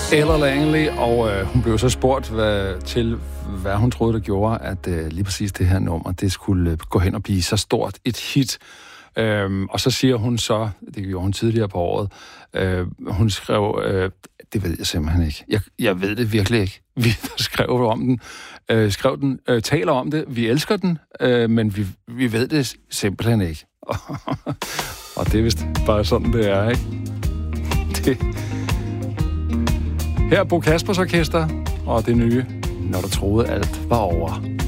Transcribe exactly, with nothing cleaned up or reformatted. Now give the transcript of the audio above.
Ella Langley, og øh, hun blev så spurgt hvad, til, hvad hun troede, der gjorde, at øh, lige præcis det her nummer, det skulle øh, gå hen og blive så stort et hit. Øhm, og så siger hun så, det gjorde hun tidligere på året, øh, hun skrev, øh, det ved jeg simpelthen ikke. Jeg, jeg ved det virkelig ikke. Vi, der skrev om den, øh, skrev den, øh, taler om det, vi elsker den, øh, men vi, vi ved det simpelthen ikke. Og det er vist bare sådan, det er, ikke? Det. Her er Bo Kaspers Orkester, og det nye, når du troede alt var over.